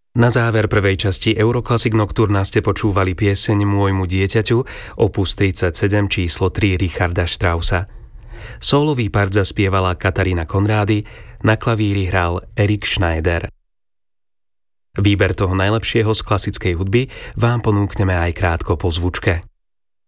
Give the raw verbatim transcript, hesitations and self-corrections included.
Na záver prvej časti Euroclassic Nocturna ste počúvali pieseň Môjmu dieťaťu, opus tridsaťsedem číslo tri Richarda Straussa. Sólový part zaspievala Katarína Konrády, na klavíri hral Erik Schneider. Výber toho najlepšieho z klasickej hudby vám ponúkneme aj krátko po zvučke.